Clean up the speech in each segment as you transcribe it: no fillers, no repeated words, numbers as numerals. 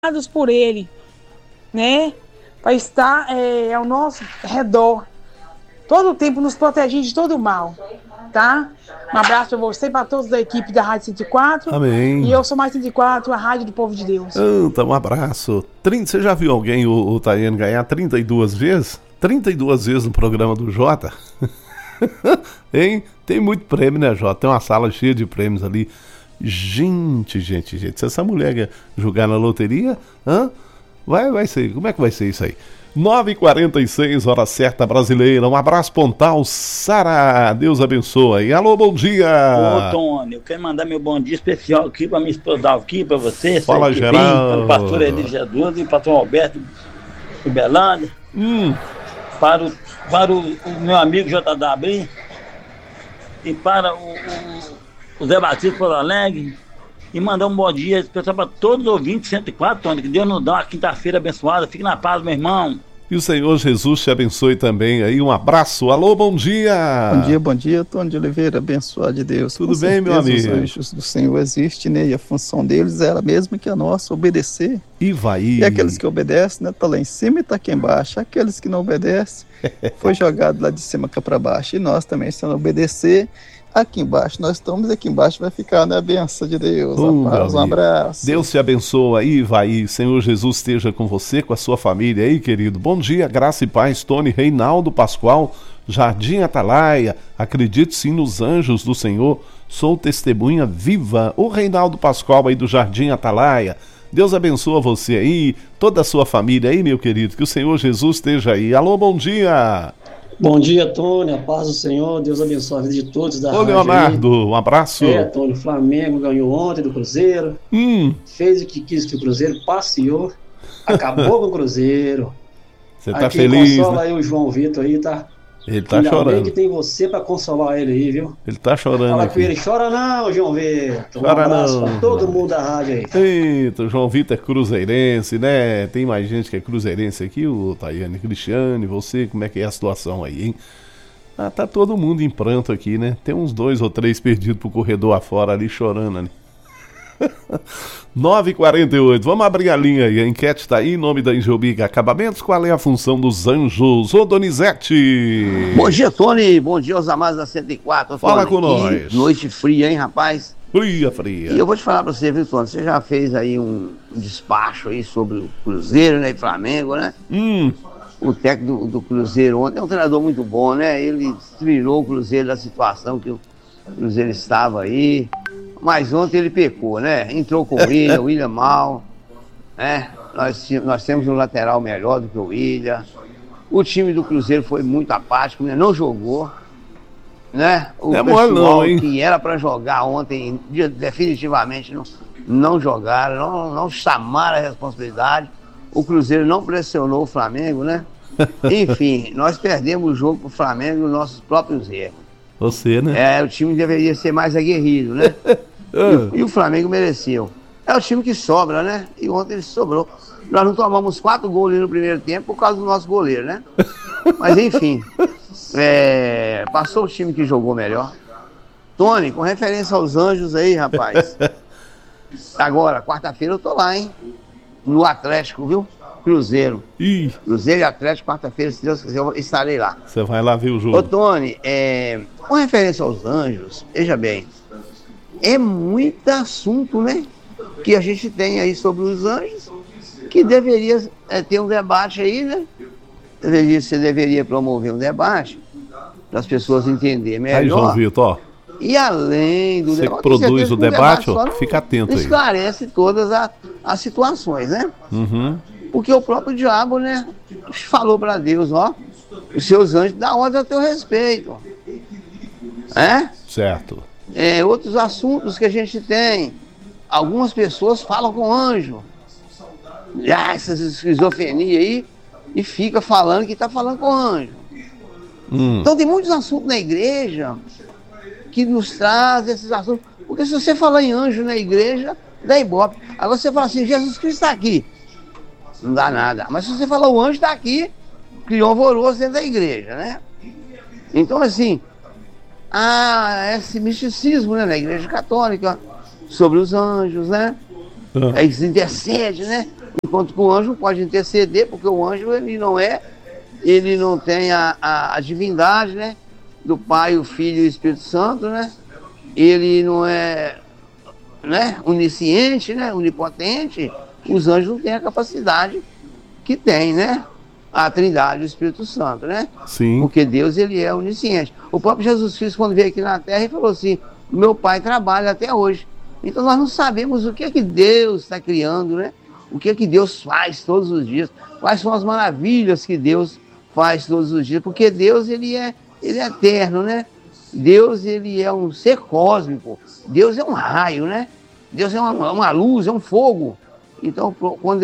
por Ele, né? Para estar ao nosso redor, todo o tempo nos protegendo de todo o mal, tá? Um abraço para você e para todos da equipe da Rádio 104. Amém. E eu sou mais 104, a Rádio do Povo de Deus. Então, um abraço. Você já viu alguém, o Tayane, ganhar 32 vezes? 32 vezes no programa do Jota? Hein? Tem muito prêmio, né, Jota? Tem uma sala cheia de prêmios ali. Gente, se essa mulher jogar na loteria, vai ser, como é que vai ser isso aí? 9h46, hora certa brasileira. Um abraço, Pontal, Sara, Deus abençoe. E alô, bom dia. Ô, Tony, eu quero mandar meu bom dia especial aqui pra minha esposa aqui, pra você. Fala, geral. Para o pastor Eli Jesus e o pastor Alberto Ubelândia. Para o meu amigo JW e para o Zé Batista Porto Alegre, e mandar um bom dia especial para todos os ouvintes 104, Tony, que Deus nos dá uma quinta-feira abençoada. Fique na paz, meu irmão. E o Senhor Jesus te abençoe também aí. Um abraço. Alô, bom dia. Bom dia, Tony de Oliveira, abençoado de Deus. Tudo bem, meu amigo? Os anjos do Senhor existem, né? E a função deles era a mesma que a nossa, obedecer. E aqueles que obedecem, né? Tá lá em cima e tá aqui embaixo. Aqueles que não obedecem, foi jogado lá de cima cá para baixo. E nós também, se não obedecer, aqui embaixo, nós estamos aqui embaixo, vai ficar na benção de Deus. Um abraço. Deus te abençoe aí, vai. Senhor Jesus esteja com você, com a sua família aí, querido. Bom dia, graça e paz. Tony Reinaldo Pascoal, Jardim Atalaia. Acredito sim nos anjos do Senhor. Sou testemunha viva. O Reinaldo Pascoal aí do Jardim Atalaia. Deus abençoe você aí, toda a sua família aí, meu querido. Que o Senhor Jesus esteja aí. Alô, bom dia. Bom dia, Tony, a paz do Senhor, Deus abençoe a vida de todos da rádio. Ô, Leonardo, um abraço. Tony, o Flamengo ganhou ontem do Cruzeiro, fez o que quis que o Cruzeiro passeou, acabou com o Cruzeiro. Você tá feliz, consola né? aí o João Vitor aí, tá? Ele tá chorando. Ainda bem que tem você pra consolar ele aí, viu? Ele tá chorando. Fala com ele, chora não, João Vitor. Um abraço pra todo mundo da rádio aí. Eita, o João Vitor é cruzeirense, né? Tem mais gente que é cruzeirense aqui, o Tayane, Cristiane, você, como é que é a situação aí, hein? Tá todo mundo em pranto aqui, né? Tem uns 2 ou 3 perdidos pro corredor afora ali, chorando ali. 9h48, vamos abrir a linha aí, a enquete tá aí, em nome da Injobiga Acabamentos, qual é a função dos anjos? Ô, Donizete! Bom dia, Tony, bom dia aos amados da 104. Fala Tony, com nós. Noite fria, hein, rapaz? Fria. E eu vou te falar pra você, viu, Tony, você já fez aí um despacho aí sobre o Cruzeiro, né, e Flamengo, né? O técnico do Cruzeiro ontem é um treinador muito bom, né? Ele tirou o Cruzeiro da situação que o Cruzeiro estava aí. Mas ontem ele pecou, né? Entrou com o William mal, né? Nós temos um lateral melhor do que o William. O time do Cruzeiro foi muito apático, né? Não jogou, né? O pessoal que era para jogar ontem, definitivamente não jogaram, não chamaram a responsabilidade. O Cruzeiro não pressionou o Flamengo, né? Enfim, nós perdemos o jogo pro Flamengo nos nossos próprios erros. Você, né? O time deveria ser mais aguerrido, né? E o Flamengo mereceu. É o time que sobra, né? E ontem ele sobrou. Nós não tomamos 4 gols ali no primeiro tempo por causa do nosso goleiro, né? Mas enfim, passou o time que jogou melhor. Tony, com referência aos anjos aí, rapaz. Agora, quarta-feira eu tô lá, hein? No Atlético, viu? Cruzeiro. Cruzeiro e Atlético, quarta-feira, se Deus quiser, eu estarei lá. Você vai lá ver o jogo. Ô, Tony, com referência aos anjos, veja bem, é muito assunto, né? Que a gente tem aí sobre os anjos, que deveria ter um debate aí, né? Você deveria promover um debate para as pessoas entenderem melhor. Aí, João Vitor, ó. E além do debate. Você que produz o debate, ó, fica atento aí. Esclarece todas as situações, né? Porque o próprio diabo, né, falou para Deus, ó, os seus anjos dão ordem a teu respeito. Certo. Outros assuntos que a gente tem. Algumas pessoas falam com anjo. Essas esquizofrenia aí, e fica falando que está falando com anjo. Então tem muitos assuntos na igreja que nos trazem esses assuntos. Porque se você falar em anjo na igreja, dá ibope. Agora você fala assim, Jesus Cristo está aqui. Não dá nada. Mas se você falar o anjo está aqui, criou um alvoroço dentro da igreja, né? Então, assim, esse misticismo, né, na igreja católica, sobre os anjos, né? Eles intercedem, né? Enquanto que o anjo pode interceder, porque o anjo ele não tem a divindade, né? Do Pai, o Filho e o Espírito Santo, né? Ele não é, né, onisciente, né? Onipotente. Os anjos não têm a capacidade que tem, né? A Trindade e o Espírito Santo, né? Sim. Porque Deus, ele é onisciente. O próprio Jesus Cristo, quando veio aqui na Terra, ele falou assim: meu Pai trabalha até hoje. Então nós não sabemos o que é que Deus está criando, né? O que é que Deus faz todos os dias. Quais são as maravilhas que Deus faz todos os dias. Porque Deus, ele é eterno, né? Deus, ele é um ser cósmico. Deus é um raio, né? Deus é uma luz, é um fogo. Então, quando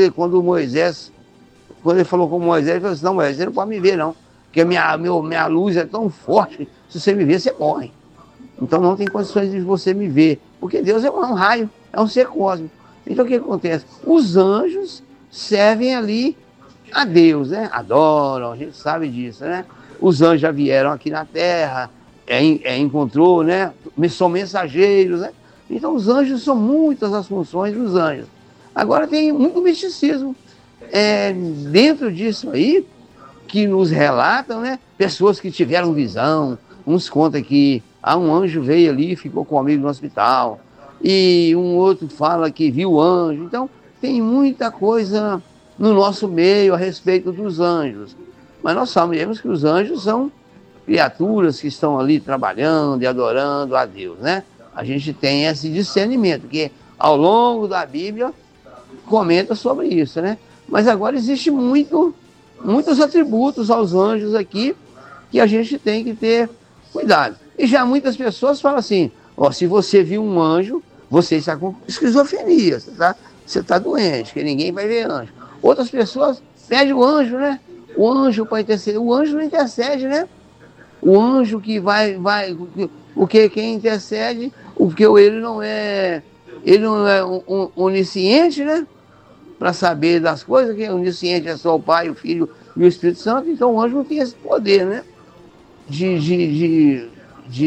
ele falou com Moisés, ele falou assim: não, Moisés, você não pode me ver, não. Porque minha luz é tão forte, se você me ver, você morre. Então não tem condições de você me ver. Porque Deus é um raio, é um ser cósmico. Então o que acontece? Os anjos servem ali a Deus, né? Adoram, a gente sabe disso, né? Os anjos já vieram aqui na Terra, encontrou, né? São mensageiros, né? Então os anjos são muitas as funções dos anjos. Agora tem muito misticismo dentro disso aí, que nos relatam, né? Pessoas que tiveram visão. Uns contam que um anjo veio ali e ficou com um amigo no hospital. E um outro fala que viu o anjo. Então tem muita coisa no nosso meio a respeito dos anjos. Mas nós sabemos que os anjos são criaturas que estão ali trabalhando e adorando a Deus, né? A gente tem esse discernimento, que ao longo da Bíblia comenta sobre isso, né? Mas agora existe muitos atributos aos anjos aqui que a gente tem que ter cuidado. E já muitas pessoas falam assim: se você viu um anjo, você está com esquizofrenia, você está doente, que ninguém vai ver anjo. Outras pessoas pedem o anjo, né? O anjo para interceder. O anjo não intercede, né? O anjo que porque quem intercede, porque ele não é onisciente, né? Para saber das coisas, que onisciente é só o Pai, o Filho e o Espírito Santo. Então o anjo não tem esse poder, né? De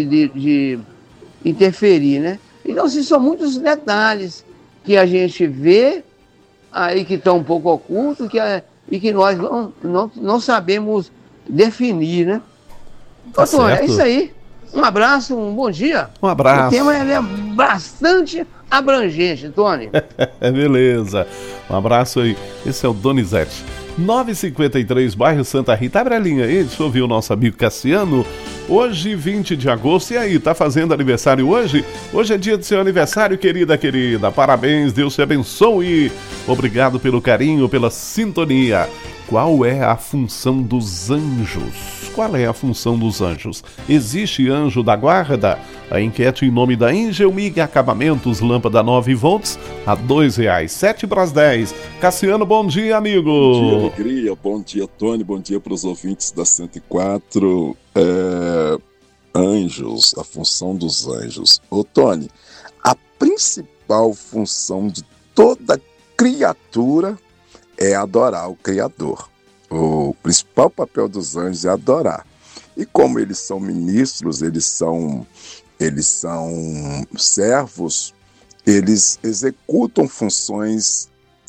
interferir, né? Então, assim, são muitos detalhes que a gente vê aí que estão um pouco ocultos e que nós não sabemos definir, né? Tá Doutor, certo. É isso aí. Um abraço, um bom dia. Um abraço. O tema é bastante abrangente, Tony. Beleza. Um abraço aí. Esse é o Donizete. 9h53, bairro Santa Rita. Abre a linha aí, deixa eu ouvir o nosso amigo Cassiano. Hoje, 20 de agosto. E aí, tá fazendo aniversário hoje? Hoje é dia do seu aniversário, querida. Parabéns, Deus te abençoe. Obrigado pelo carinho, pela sintonia. Qual é a função dos anjos? Qual é a função dos anjos? Existe anjo da guarda? A enquete em nome da Engelmig Acabamentos, lâmpada 9 volts, a R$2, 7/10. Cassiano, bom dia, amigo. Bom dia, alegria. Bom dia, Tony. Bom dia para os ouvintes da 104. Anjos, a função dos anjos. Ô, Tony, a principal função de toda criatura é adorar o Criador. O principal papel dos anjos é adorar. E como eles são ministros, eles são servos, eles executam funções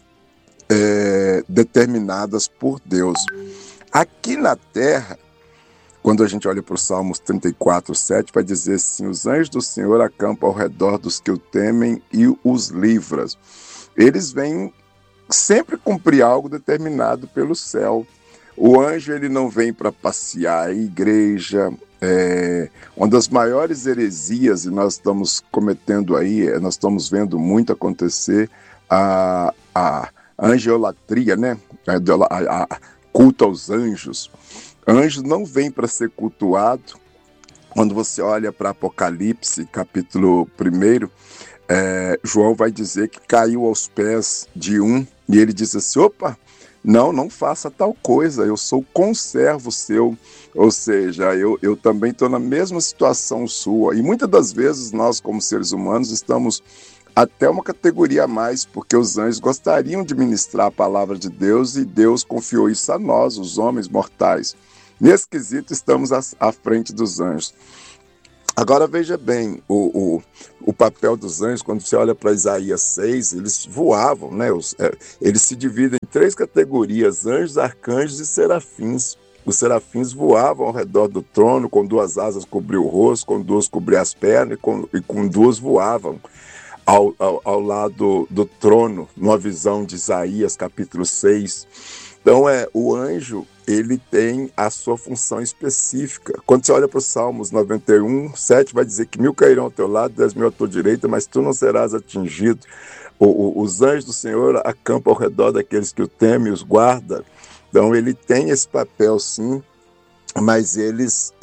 determinadas por Deus. Aqui na Terra, quando a gente olha para o Salmos 34:7, vai dizer assim: os anjos do Senhor acampam ao redor dos que o temem e os livram. Eles vêm sempre cumprir algo determinado pelo céu. O anjo, ele não vem para passear. A igreja uma das maiores heresias, e nós estamos cometendo aí, nós estamos vendo muito acontecer, a angelatria, né? A culto aos anjos. Anjo não vem para ser cultuado. Quando você olha para Apocalipse, capítulo 1, João vai dizer que caiu aos pés de um, e ele diz assim: opa, não faça tal coisa, eu sou conservo seu. Ou seja, eu também estou na mesma situação sua. E muitas das vezes nós, como seres humanos, estamos até uma categoria a mais, porque os anjos gostariam de ministrar a palavra de Deus, e Deus confiou isso a nós, os homens mortais. Nesse quesito, estamos à frente dos anjos. Agora veja bem, o papel dos anjos, quando você olha para Isaías 6, eles voavam, né? Eles se dividem em 3 categorias, anjos, arcanjos e serafins. Os serafins voavam ao redor do trono, com 2 asas cobriam o rosto, com 2 cobriam as pernas e com 2 voavam ao lado do trono, numa visão de Isaías capítulo 6. Então, o anjo, ele tem a sua função específica. Quando você olha para os Salmos 91, 7 vai dizer que 1000 cairão ao teu lado, 10.000 à tua direita, mas tu não serás atingido. Os anjos do Senhor acampam ao redor daqueles que o temem e os guarda. Então, ele tem esse papel, sim, mas eles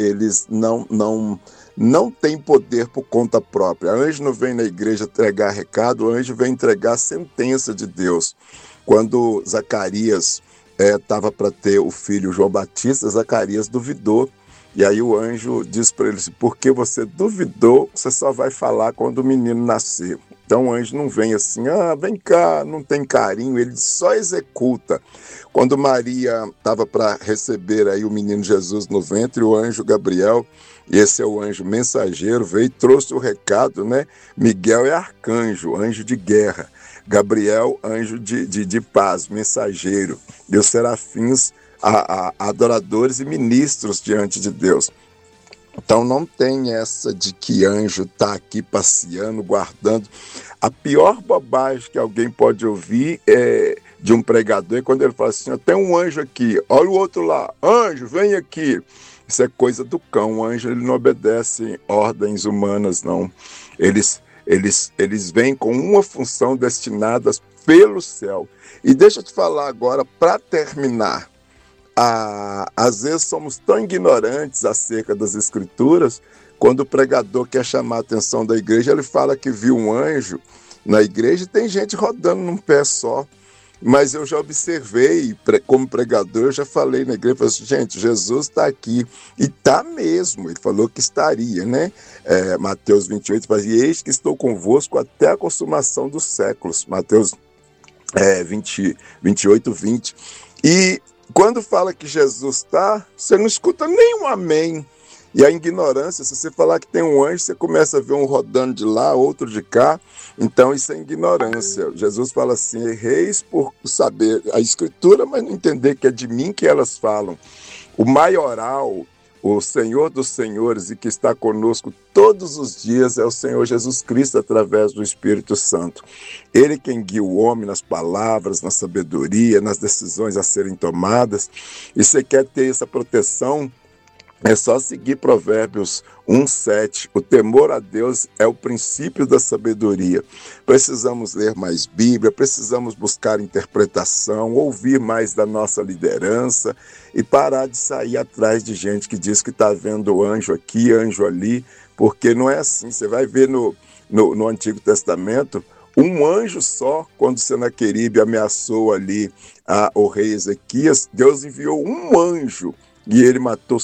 não têm poder por conta própria. Anjo não vem na igreja entregar recado, o anjo vem entregar a sentença de Deus. Quando Zacarias estava para ter o filho João Batista, Zacarias duvidou. E aí o anjo diz para ele, porque você duvidou, você só vai falar quando o menino nascer. Então o anjo não vem assim, vem cá, não tem carinho, ele só executa. Quando Maria estava para receber aí o menino Jesus no ventre, o anjo Gabriel, e esse é o anjo mensageiro, veio e trouxe o recado, né? Miguel é arcanjo, anjo de guerra. Gabriel, anjo de paz, mensageiro. E os serafins, adoradores e ministros diante de Deus. Então não tem essa de que anjo está aqui passeando, guardando. A pior bobagem que alguém pode ouvir de um pregador é quando ele fala assim, tem um anjo aqui, olha o outro lá, anjo, vem aqui. Isso é coisa do cão, o anjo ele não obedece ordens humanas, não. Eles vêm com uma função destinada pelo céu. E deixa eu te falar agora, para terminar, às vezes somos tão ignorantes acerca das Escrituras, quando o pregador quer chamar a atenção da igreja, ele fala que viu um anjo na igreja e tem gente rodando num pé só. Mas eu já observei, como pregador, eu já falei na igreja, falei assim, gente, Jesus está aqui, e está mesmo, ele falou que estaria, né? Mateus 28, fala, e eis que estou convosco até a consumação dos séculos, Mateus 28, 20. E quando fala que Jesus está, você não escuta nenhum amém. E a ignorância, se você falar que tem um anjo, você começa a ver um rodando de lá, outro de cá. Então isso é ignorância. Jesus fala assim, erreis por saber a Escritura, mas não entender que é de mim que elas falam. O maioral, o Senhor dos Senhores e que está conosco todos os dias é o Senhor Jesus Cristo através do Espírito Santo. Ele quem guia o homem nas palavras, na sabedoria, nas decisões a serem tomadas. E você quer ter essa proteção, é só seguir Provérbios 1:7. O temor a Deus é o princípio da sabedoria. Precisamos ler mais Bíblia, precisamos buscar interpretação, ouvir mais da nossa liderança e parar de sair atrás de gente que diz que está vendo anjo aqui, anjo ali, porque não é assim. Você vai ver no Antigo Testamento, um anjo só, quando Senaqueribe ameaçou ali o rei Ezequias, Deus enviou um anjo. E ele matou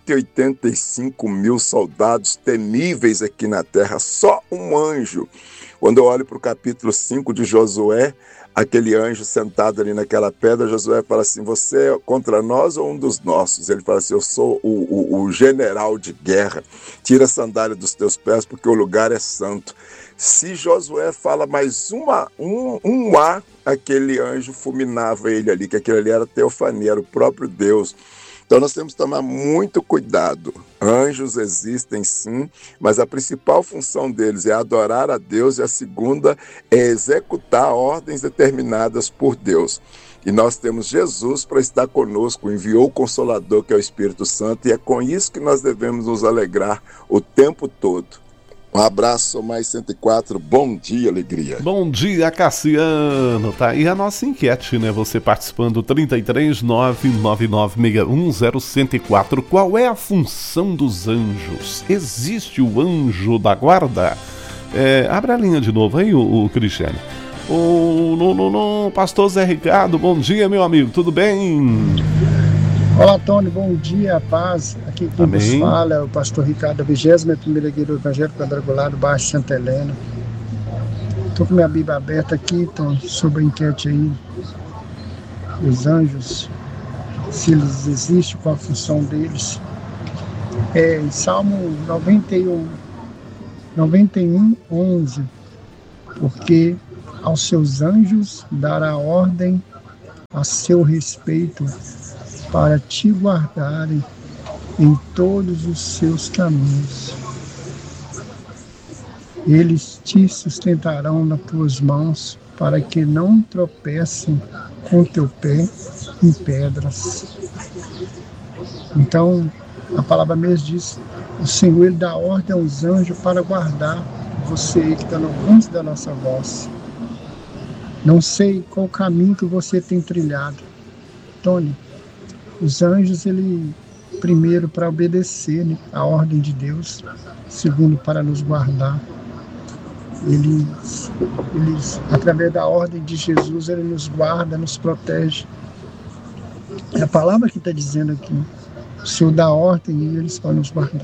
185 mil soldados temíveis aqui na terra, só um anjo. Quando eu olho para o capítulo 5 de Josué, aquele anjo sentado ali naquela pedra, Josué fala assim, você é contra nós ou um dos nossos? Ele fala assim, eu sou o general de guerra, tira a sandália dos teus pés porque o lugar é santo. Se Josué fala mais um A, aquele anjo fulminava ele ali, que aquele ali era teofania, era o próprio Deus. Então nós temos que tomar muito cuidado. Anjos existem sim, mas a principal função deles é adorar a Deus e a segunda é executar ordens determinadas por Deus. E nós temos Jesus para estar conosco, enviou o Consolador que é o Espírito Santo e é com isso que nós devemos nos alegrar o tempo todo. Um abraço, mais 104, bom dia, alegria. Bom dia, Cassiano, tá aí a nossa enquete, né? Você participando, 33999610104. Qual é a função dos anjos? Existe o anjo da guarda? Abre a linha de novo aí, o Cristiano. Pastor Zé Ricardo, bom dia, meu amigo, tudo bem? Olá, Tony, bom dia, paz. Aqui quem nos fala é o pastor Ricardo, 21ª Igreja do Evangelho Quadrangular do bairro Santa Helena. Estou com minha Bíblia aberta aqui, Tony, sobre a enquete aí. Os anjos, se eles existem, qual a função deles. Salmo 91:11, porque aos seus anjos dará ordem a seu respeito para te guardarem em todos os seus caminhos. Eles te sustentarão nas tuas mãos para que não tropecem com teu pé em pedras. Então, a palavra mesmo diz, o Senhor ele dá ordem aos anjos para guardar você que está no alcance da nossa voz. Não sei qual caminho que você tem trilhado. Tony, os anjos, primeiro para obedecer, né, a ordem de Deus, segundo para nos guardar. Eles, através da ordem de Jesus, ele nos guarda, nos protege. É a palavra que está dizendo aqui. O Senhor dá ordem e eles vão nos guardar.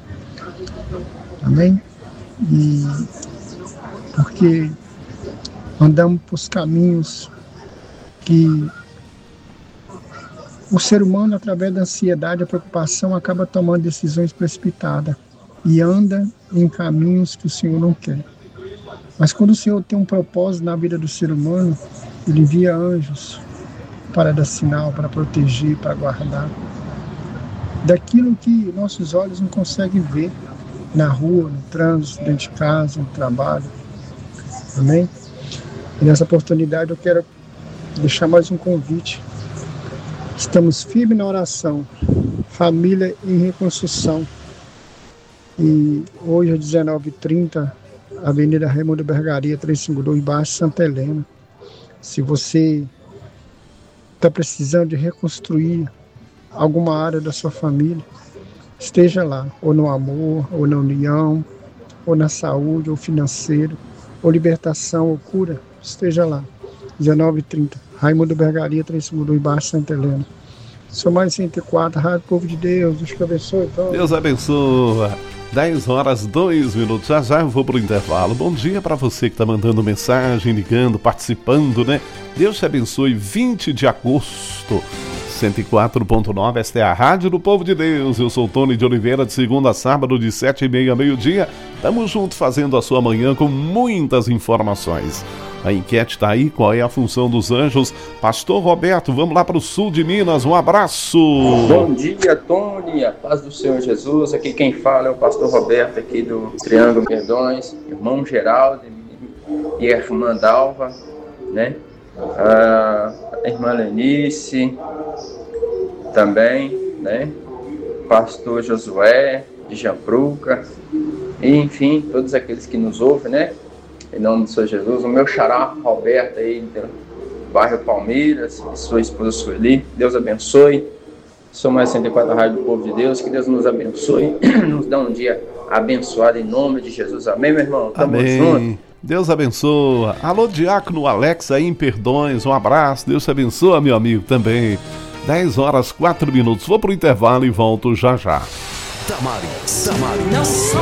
Amém? E porque andamos por caminhos que o ser humano, através da ansiedade, a preocupação, acaba tomando decisões precipitadas e anda em caminhos que o Senhor não quer. Mas quando o Senhor tem um propósito na vida do ser humano, ele envia anjos para dar sinal, para proteger, para guardar daquilo que nossos olhos não conseguem ver na rua, no trânsito, dentro de casa, no trabalho. Amém? E nessa oportunidade eu quero deixar mais um convite. Estamos firmes na oração, família em reconstrução. E hoje às 19h30, Avenida Raimundo Bergaria, 352, Baixo Santa Helena. Se você está precisando de reconstruir alguma área da sua família, esteja lá, ou no amor, ou na união, ou na saúde, ou financeiro, ou libertação, ou cura, esteja lá. 19h30, Raimundo Bergaria, 352, Baixo Santa Helena. Sou mais 104, Rádio Povo de Deus, Deus te abençoe. Então. Deus abençoe. 10h02, já eu vou pro intervalo. Bom dia para você que tá mandando mensagem, ligando, participando, né? Deus te abençoe. 20 de agosto, 104.9, esta é a Rádio do Povo de Deus. Eu sou o Tony de Oliveira, de segunda a sábado, de 7h30 a meio-dia. Tamo junto fazendo a sua manhã com muitas informações. A enquete tá aí, qual é a função dos anjos? Pastor Roberto, vamos lá para o sul de Minas, um abraço. Bom dia, Tony, a paz do Senhor Jesus. Aqui quem fala é o pastor Roberto, aqui do Triângulo Perdões, irmão Geraldo e a irmã Dalva, né? A irmã Lenice também, né? Pastor Josué de Jampruca, e enfim, todos aqueles que nos ouvem, né? Em nome do Senhor Jesus, o meu xará Roberto aí do bairro Palmeiras, e sua esposa Sueli, Deus abençoe. Sou mais 104 da Rádio do Povo de Deus, que Deus nos abençoe, nos dá um dia abençoado em nome de Jesus. Amém, meu irmão? Tamo junto. Deus abençoa. Alô, Diácono Alex aí em Perdões, um abraço, Deus te abençoa, meu amigo, também. 10h04. Vou pro intervalo e volto já já. Damares. Não são